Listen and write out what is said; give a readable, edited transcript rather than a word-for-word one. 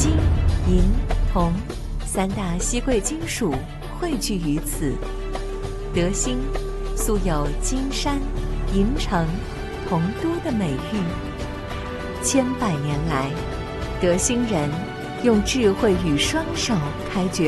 金、银、铜三大稀贵金属汇聚于此。德兴素有金山、银城、铜都的美誉。千百年来，德兴人用智慧与双手开掘